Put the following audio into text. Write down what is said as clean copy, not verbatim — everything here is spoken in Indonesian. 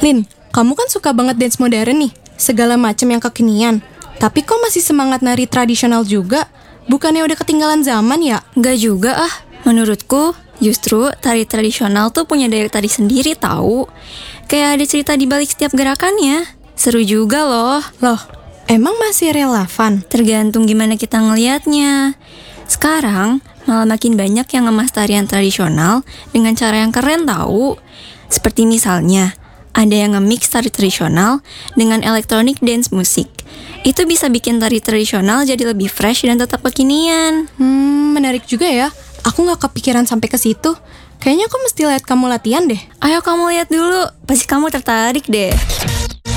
Lin, kamu kan suka banget dance modern nih, segala macam yang kekinian. Tapi kok masih semangat nari tradisional juga? Bukannya udah ketinggalan zaman ya? Nggak juga ah, menurutku justru tari tradisional tuh punya daya tarik sendiri tahu. Kayak ada cerita di balik setiap gerakannya. Seru juga loh. Loh, emang masih relevan? Tergantung gimana kita ngelihatnya. Sekarang malah makin banyak yang ngemas tarian tradisional dengan cara yang keren tahu. Seperti misalnya, ada yang nge-mix tari tradisional dengan electronic dance musik. Itu bisa bikin tari tradisional jadi lebih fresh dan tetap kekinian. Menarik juga ya. Aku gak kepikiran sampai ke situ. Kayaknya aku mesti lihat kamu latihan deh. Ayo kamu lihat dulu, pasti kamu tertarik deh.